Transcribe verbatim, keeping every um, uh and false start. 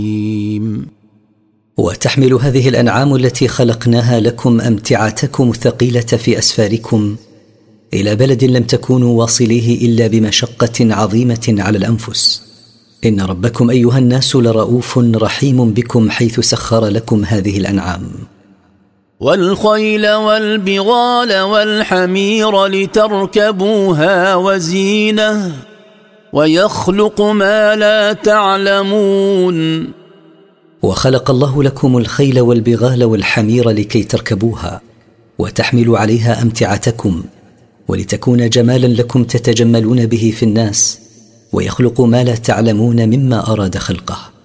وتحمل هذه الأنعام التي خلقناها لكم أمتعتكم الثقيلة في أسفاركم إلى بلد لم تكونوا واصليه إلا بمشقة عظيمة على الأنفس. إن ربكم أيها الناس لرؤوف رحيم بكم حيث سخر لكم هذه الأنعام. والخيل والبغال والحمير لتركبوها وزينة ويخلق ما لا تعلمون. وخلق الله لكم الخيل والبغال والحمير لكي تركبوها وتحملوا عليها أمتعتكم ولتكون جمالا لكم تتجملون به في الناس، ويخلق ما لا تعلمون مما أراد خلقه.